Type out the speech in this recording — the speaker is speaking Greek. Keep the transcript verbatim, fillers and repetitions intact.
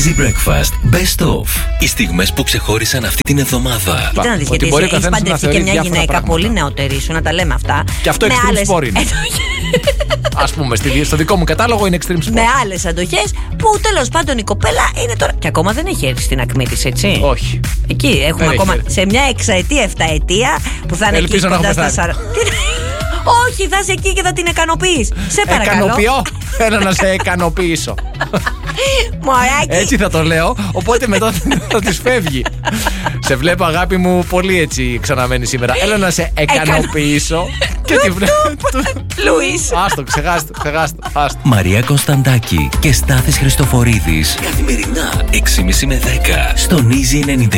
Easy Breakfast Best Of. Οι στιγμές που ξεχώρισαν αυτή την εβδομάδα. Κοίτα να δεις, γιατί έχεις παντρευτεί και μια γυναίκα πολύ νεότερη σου, να τα λέμε αυτά. Και αυτό extreme άλλες... sport είναι. Ας πούμε, στο δικό μου κατάλογο είναι extreme sport. Με άλλες αντοχές που τέλος πάντων η κοπέλα είναι τώρα. Και ακόμα δεν έχει έρθει στην ακμή της, έτσι. Όχι. Εκεί έχουμε δεν ακόμα σε μια εξαετία, εφταετία που θα είναι εκεί κοντά στα σαράντα. Όχι, θα είσαι εκεί και θα την ικανοποιείς. Σε παρακαλώ. Εκανοποιώ. Θέλω να σε ικανοποιήσω. Μωράκι. Έτσι θα το λέω. Οπότε μετά θα της φεύγει. Σε βλέπω, αγάπη μου, πολύ έτσι ξαναμένη σήμερα. Έλα να σε ικανοποιήσω. Και τη βλέπω. Λουίς. Άστο, ξεχάστο, ξεχάστο. Μαρία Κωνσταντάκη και Στάθης Χριστοφορίδης. Καθημερινά έξι και μισή με δέκα στον Easy ενενήντα.